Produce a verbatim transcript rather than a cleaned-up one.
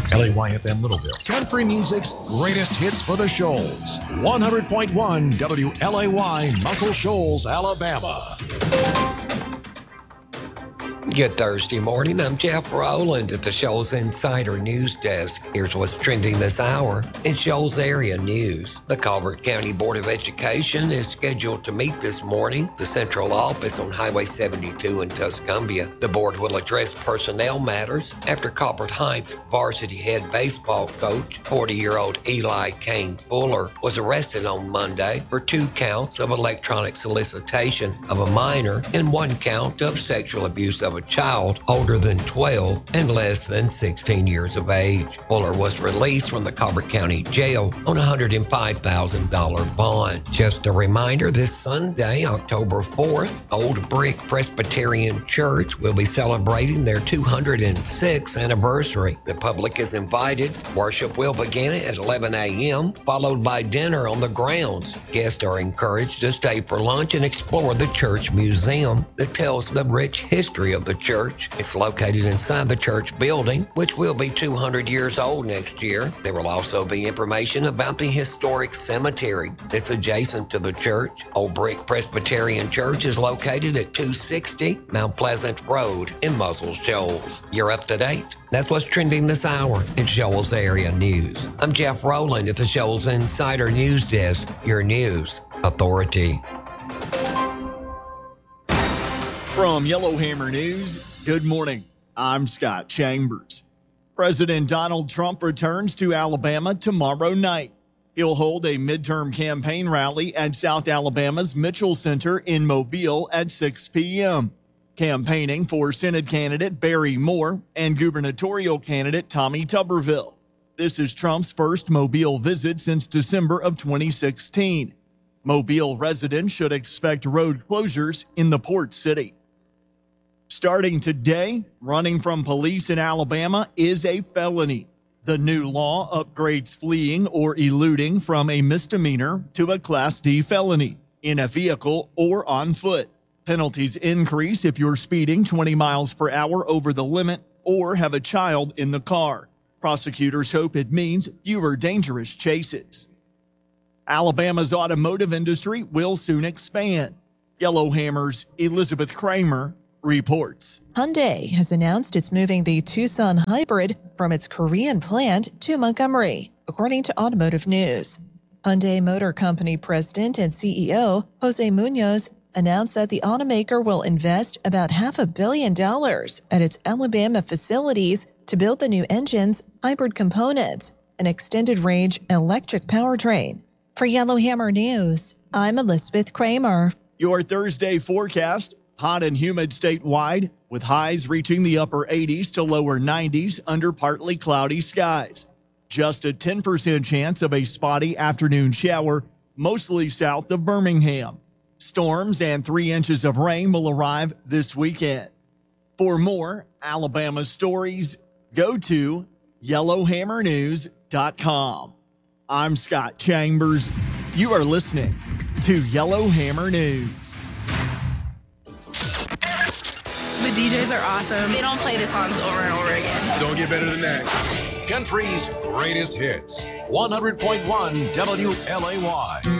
L A Y F M Littleville, country music's greatest hits for the Shoals. one hundred point one W L A Y, Muscle Shoals, Alabama. Good Thursday morning. I'm Jeff Rowland at the Shoals Insider News Desk. Here's what's trending this hour in Shoals area news. The Colbert County Board of Education is scheduled to meet this morning. The central office on Highway seventy-two in Tuscumbia. The board will address personnel matters after Colbert Heights varsity head baseball coach, forty-year-old Eli Kane Fuller, was arrested on Monday for two counts of electronic solicitation of a minor and one count of sexual abuse of a child older than twelve and less than sixteen years of age. Fuller was released from the Colbert County Jail on a one hundred five thousand dollars bond. Just a reminder, this Sunday, October fourth, Old Brick Presbyterian Church will be celebrating their two hundred sixth anniversary. The public is invited. Worship will begin at eleven a.m., followed by dinner on the grounds. Guests are encouraged to stay for lunch and explore the church museum that tells the rich history of the church. It's located inside the church building, which will be two hundred years old next year. There will also be information about the historic cemetery that's adjacent to the church. Old Brick Presbyterian Church is located at two sixty Mount Pleasant Road in Muscle Shoals. You're up to date. That's what's trending this hour in Shoals area news. I'm Jeff Rowland at the Shoals Insider News Desk, your news authority. From Yellowhammer News, good morning. I'm Scott Chambers. President Donald Trump returns to Alabama tomorrow night. He'll hold a midterm campaign rally at South Alabama's Mitchell Center in Mobile at six p.m., campaigning for Senate candidate Barry Moore and gubernatorial candidate Tommy Tuberville. This is Trump's first Mobile visit since December of twenty sixteen. Mobile residents should expect road closures in the port city. Starting today, running from police in Alabama is a felony. The new law upgrades fleeing or eluding from a misdemeanor to a Class D felony in a vehicle or on foot. Penalties increase if you're speeding twenty miles per hour over the limit or have a child in the car. Prosecutors hope it means fewer dangerous chases. Alabama's automotive industry will soon expand. Yellowhammer's Elizabeth Kramer reports. Hyundai has announced it's moving the Tucson hybrid from its Korean plant to Montgomery, according to Automotive News. Hyundai Motor Company President and C E O Jose Munoz announced that the automaker will invest about half a billion dollars at its Alabama facilities to build the new engines, hybrid components, and extended-range electric powertrain. For Yellowhammer News, I'm Elizabeth Kramer. Your Thursday forecast. Hot and humid statewide, with highs reaching the upper eighties to lower nineties under partly cloudy skies. Just a ten percent chance of a spotty afternoon shower, mostly south of Birmingham. Storms and three inches of rain will arrive this weekend. For more Alabama stories, go to yellowhammer news dot com. I'm Scott Chambers. You are listening to Yellowhammer News. The D Js are awesome. They don't play the songs over and over again. Don't get better than that. Country's greatest hits. one hundred point one W L A Y.